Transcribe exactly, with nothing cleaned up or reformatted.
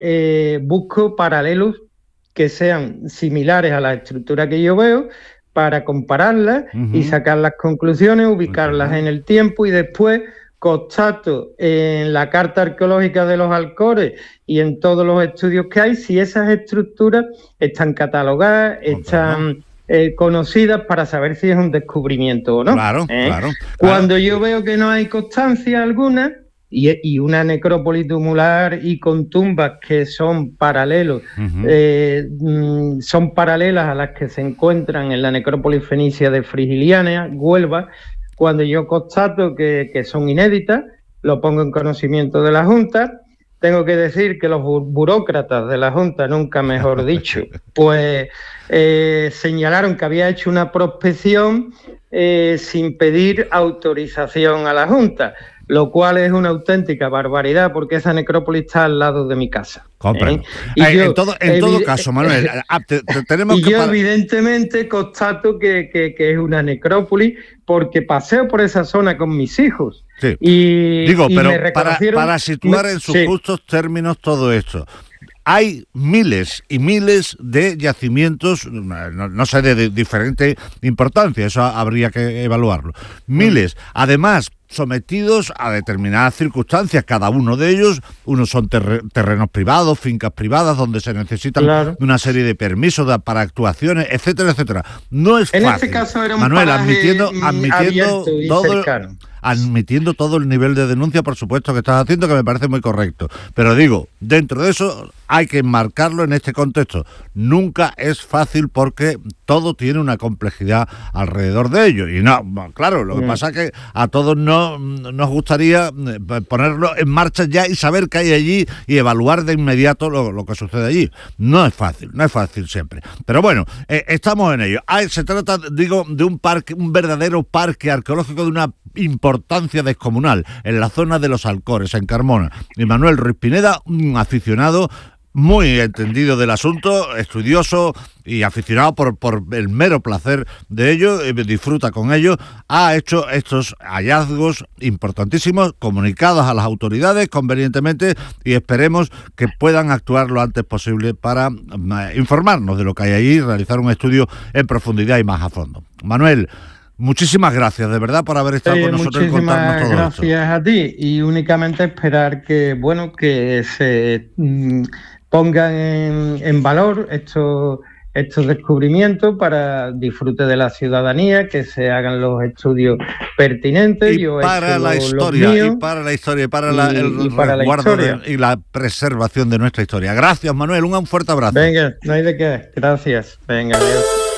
eh, busco paralelos que sean similares a la estructura que yo veo para compararlas uh-huh. y sacar las conclusiones, ubicarlas uh-huh. en el tiempo, y después constato en la Carta Arqueológica de los Alcores y en todos los estudios que hay si esas estructuras están catalogadas, uh-huh. están eh, conocidas, para saber si es un descubrimiento o no. Claro, ¿eh? claro. Cuando claro. yo veo que no hay constancia alguna, Y, y una necrópolis tumular y con tumbas que son paralelos, uh-huh. eh, mm, son paralelas a las que se encuentran en la necrópolis fenicia de Frigiliana, Huelva, cuando yo constato que, que son inéditas, lo pongo en conocimiento de la Junta. Tengo que decir que los bu- burócratas de la Junta, nunca mejor dicho, pues eh, señalaron que había hecho una prospección eh, sin pedir autorización a la Junta, lo cual es una auténtica barbaridad, porque esa necrópolis está al lado de mi casa. Comprendo. ¿eh? Y eh, yo, en todo, en todo caso, Manuel, te, te, tenemos y que... yo Para... evidentemente constato que, que, que es una necrópolis, porque paseo por esa zona con mis hijos. Sí. Y, Digo, y pero me reconocieron... para, para situar en sus sí. justos términos todo esto... Hay miles y miles de yacimientos, no, no sé, de, de diferente importancia, eso habría que evaluarlo. Miles, además, sometidos a determinadas circunstancias, cada uno de ellos, unos son terre- terrenos privados, fincas privadas, donde se necesitan claro. una serie de permisos de, para actuaciones, etcétera, etcétera. No es en fácil. En este caso era un Manuel, paraje admitiendo, admitiendo todo... cercano. Admitiendo todo el nivel de denuncia, por supuesto, que estás haciendo, que me parece muy correcto. Pero digo, dentro de eso hay que enmarcarlo en este contexto. Nunca es fácil porque todo tiene una complejidad alrededor de ello. Y no, claro, lo que mm. pasa es que a todos no, nos gustaría ponerlo en marcha ya y saber qué hay allí y evaluar de inmediato lo, lo que sucede allí. No es fácil, no es fácil siempre. Pero bueno, eh, estamos en ello. Hay, se trata, digo, de un parque, un verdadero parque arqueológico de una importancia descomunal en la zona de los Alcores, en Carmona. Y Manuel Ruiz Pineda, un aficionado muy entendido del asunto, estudioso y aficionado por, por el mero placer de ello, eh, disfruta con ello, ha hecho estos hallazgos importantísimos, comunicados a las autoridades convenientemente, y esperemos que puedan actuar lo antes posible para uh, informarnos de lo que hay ahí y realizar un estudio en profundidad y más a fondo. Manuel, muchísimas gracias, de verdad, por haber estado sí, con nosotros y contarnos todo gracias esto. Gracias a ti, y únicamente esperar que, bueno, que se mmm, pongan en, en valor estos, estos descubrimientos para disfrute de la ciudadanía, que se hagan los estudios pertinentes. Y Yo para la los, historia, los míos, y para la historia, y para y, la, el y para resguardo la de, y la preservación de nuestra historia. Gracias, Manuel, un fuerte abrazo. Venga, no hay de qué. Gracias. Venga, adiós.